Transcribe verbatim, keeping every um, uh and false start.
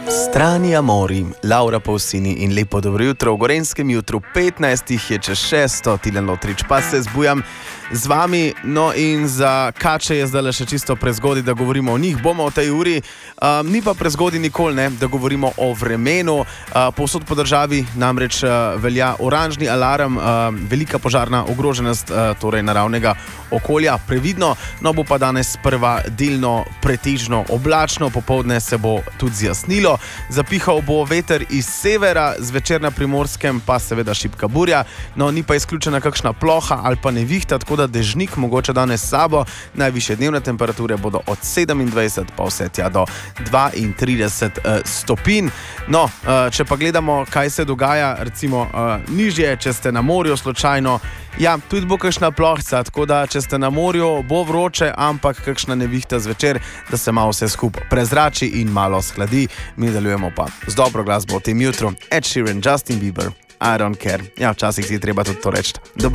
Strani Amori, Laura Pausini in lepo dobro jutro. V Gorenjskem jutru petnajstih je čez šesto, Tilen Lotrič pa se zbujam z vami. No in za kače je zdaj še čisto prezgodi, da govorimo o njih. Bomo v tej uri, um, ni pa prezgodi nikoli, ne, da govorimo o vremenu. Uh, povsod po državi namreč uh, velja oranžni alarm, uh, velika požarna ogroženost uh, torej naravnega okolja. Previdno, no bo pa danes prva delno pretežno oblačno, popoldne se bo tudi zjasnilo. Zapihal bo veter iz severa, zvečer na Primorskem pa seveda šibka burja, no ni pa izključena kakšna ploha ali pa nevihta, tako da dežnik mogoče danes s sabo. Najvišje dnevne temperature bodo od sedemindvajset pa vse tja do dvaintrideset uh, stopinj. No, uh, če pa gledamo, kaj se dogaja, recimo uh, nižje, če ste na morju slučajno, ja, tudi bo kakšna plohca, tako da če ste na morju, bo vroče, ampak kakšna nevihta zvečer, da se malo vse skupaj prezrači in malo shladi. Mi nadaljujemo pa z dobro glasbo v tem jutru. Ed Sheeran, Justin Bieber, I don't care. Ja, včasih si je treba tudi to reči. Dobro.